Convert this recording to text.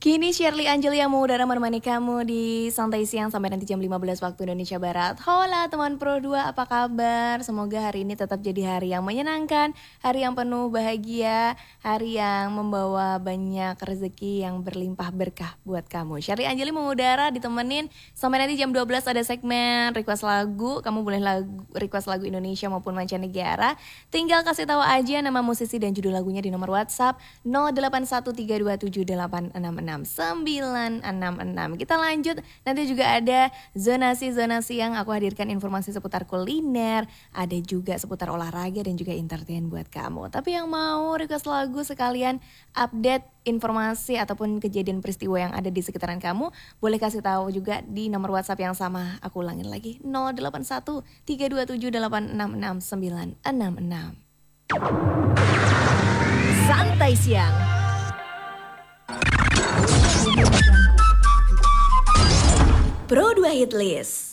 Kini Shirley Anjeli yang mengudara menemani kamu di Santai Siang sampai nanti jam 15 waktu Indonesia Barat. Hola teman Pro 2, apa kabar? Semoga hari ini tetap jadi hari yang menyenangkan, hari yang penuh bahagia, hari yang membawa banyak rezeki yang berlimpah berkah buat kamu. Shirley Anjeli mengudara ditemenin sampai nanti jam 12 ada segmen request lagu. Kamu boleh request lagu Indonesia maupun mancanegara. Tinggal kasih tahu aja nama musisi dan judul lagunya di nomor WhatsApp 0813278666. 966. Kita lanjut, nanti juga ada zonasi-zonasi yang aku hadirkan informasi seputar kuliner, ada juga seputar olahraga dan juga entertain buat kamu. Tapi yang mau request lagu sekalian update informasi ataupun kejadian peristiwa yang ada di sekitaran kamu, boleh kasih tahu juga di nomor WhatsApp yang sama. Aku ulangin lagi 081327866966. Santai Siang. Pro 2 Hit List.